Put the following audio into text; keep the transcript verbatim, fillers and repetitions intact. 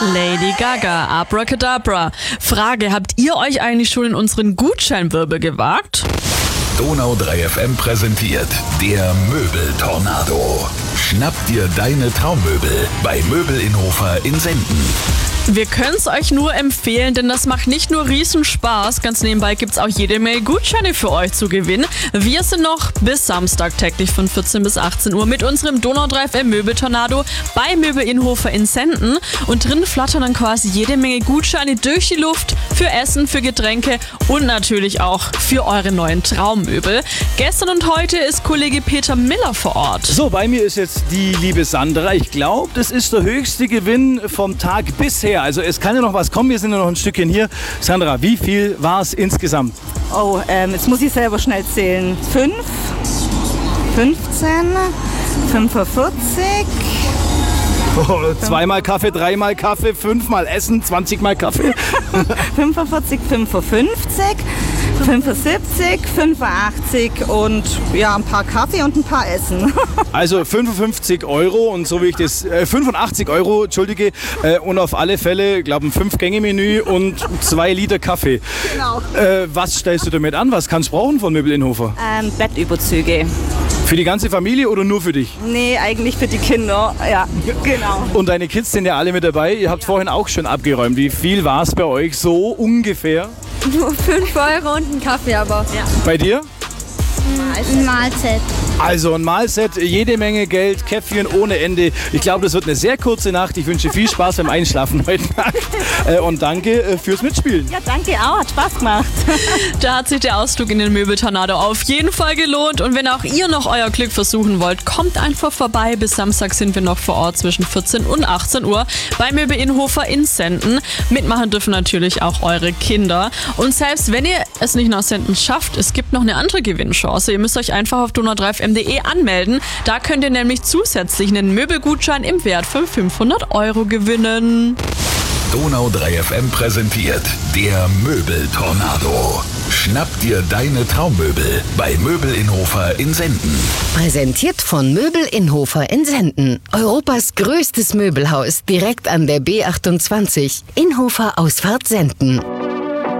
Lady Gaga, Abracadabra. Frage, habt ihr euch eigentlich schon in unseren Gutscheinwirbel gewagt? Donau drei F M präsentiert der Möbeltornado. Schnapp dir deine Traummöbel bei Möbel-Inhofer in Senden. Wir können es euch nur empfehlen, denn das macht nicht nur Riesenspaß. Ganz nebenbei gibt es auch jede Menge Gutscheine für euch zu gewinnen. Wir sind noch bis Samstag täglich von vierzehn bis achtzehn Uhr mit unserem Donau drei F M Möbeltornado bei Möbel-Inhofer in Senden. Und drin flattern dann quasi jede Menge Gutscheine durch die Luft für Essen, für Getränke und natürlich auch für eure neuen Traummöbel. Gestern und heute ist Kollege Peter Miller vor Ort. So, bei mir ist jetzt die liebe Sandra. Ich glaube, das ist der höchste Gewinn vom Tag bisher. Also es kann ja noch was kommen, wir sind ja noch ein Stückchen hier. Sandra, wie viel war es insgesamt? Oh, ähm, jetzt muss ich selber schnell zählen. Fünf, fünfzehn, fünfundvierzig. Oh, zweimal Kaffee, dreimal Kaffee, fünfmal Essen, zwanzigmal Kaffee. fünfundvierzig, fünfundfünfzig, fünfundsiebzig, fünfundachtzig und ja, ein paar Kaffee und ein paar Essen. Also fünfundfünfzig Euro und so wie ich das, äh, fünfundachtzig Euro, entschuldige, äh, und auf alle Fälle, glaube ich, ein Fünf-Gänge-Menü und zwei Liter Kaffee. Genau. Äh, was stellst du damit an? Was kannst du brauchen von Möbel-Inhofer? Ähm, Bettüberzüge. Für die ganze Familie oder nur für dich? Nee, eigentlich für die Kinder, ja, genau. Und deine Kids sind ja alle mit dabei. Ihr habt vorhin auch schon abgeräumt. Wie viel war es bei euch so ungefähr? Nur fünf Euro und ein Kaffee, aber. Ja. Bei dir? Ein Mahlzeit. Also ein Mahlset, jede Menge Geld, Käffchen ohne Ende. Ich glaube, das wird eine sehr kurze Nacht. Ich wünsche viel Spaß beim Einschlafen heute Nacht. Äh, und danke äh, fürs Mitspielen. Ja, danke auch. Hat Spaß gemacht. Da hat sich der Ausflug in den Möbeltornado auf jeden Fall gelohnt. Und wenn auch ihr noch euer Glück versuchen wollt, kommt einfach vorbei. Bis Samstag sind wir noch vor Ort zwischen vierzehn und achtzehn Uhr bei Möbel-Inhofer in Senden. Mitmachen dürfen natürlich auch eure Kinder. Und selbst wenn ihr es nicht nach Senden schafft, es gibt noch eine andere Gewinnchance. Ihr müsst euch einfach auf donau drei f m punkt de anmelden. Da könnt ihr nämlich zusätzlich einen Möbelgutschein im Wert von fünfhundert Euro gewinnen. Donau drei F M präsentiert der Möbeltornado. Schnapp dir deine Traummöbel bei Möbel-Inhofer in Senden. Präsentiert von Möbel-Inhofer in Senden. Europas größtes Möbelhaus direkt an der B achtundzwanzig. Inhofer Ausfahrt Senden.